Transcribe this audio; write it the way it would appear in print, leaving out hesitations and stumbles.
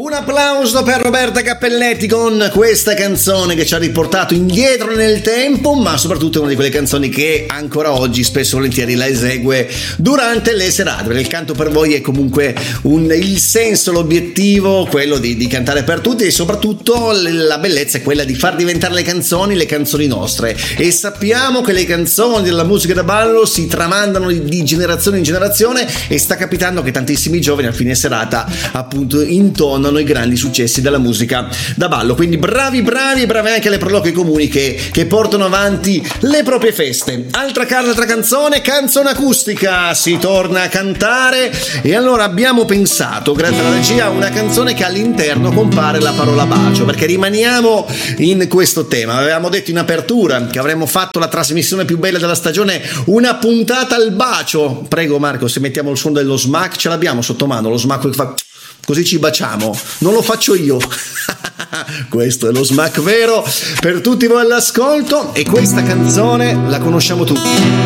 Un applauso per Roberta Cappelletti con questa canzone che ci ha riportato indietro nel tempo, ma soprattutto è una di quelle canzoni che ancora oggi spesso e volentieri la esegue durante le serate, perché il canto per voi è comunque il senso, l'obiettivo, quello di cantare per tutti, e soprattutto la bellezza è quella di far diventare le canzoni nostre, e sappiamo che le canzoni della musica da ballo si tramandano di generazione in generazione, e sta capitando che tantissimi giovani a fine serata appunto intonano i grandi successi della musica da ballo. Quindi bravi anche le parrocchie comuni che portano avanti le proprie feste. Altra canzone acustica, si torna a cantare, e allora abbiamo pensato, grazie alla regia, una canzone che all'interno compare la parola bacio, perché rimaniamo in questo tema. Avevamo detto in apertura che avremmo fatto la trasmissione più bella della stagione, una puntata al bacio. Prego Marco, se mettiamo il suono dello smack, ce l'abbiamo sotto mano, lo smack che fa così ci baciamo, non lo faccio io. Questo è lo smack vero per tutti voi all'ascolto, e questa canzone la conosciamo tutti.